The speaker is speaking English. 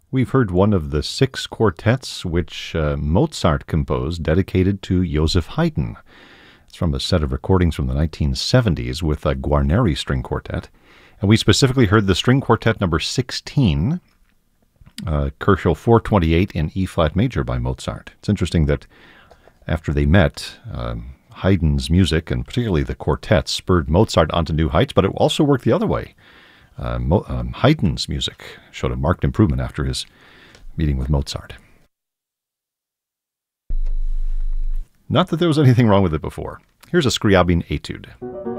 We've heard one of the 6 quartets which Mozart composed dedicated to Joseph Haydn. It's from a set of recordings from the 1970s with a Guarneri string quartet. And we specifically heard the string quartet number 16, Köchel 428 in E-flat major by Mozart. It's interesting that after they met, Haydn's music, and particularly the quartets, spurred Mozart onto new heights, but it also worked the other way. Haydn's music showed a marked improvement after his meeting with Mozart. Not that there was anything wrong with it before. Here's a Scriabin etude.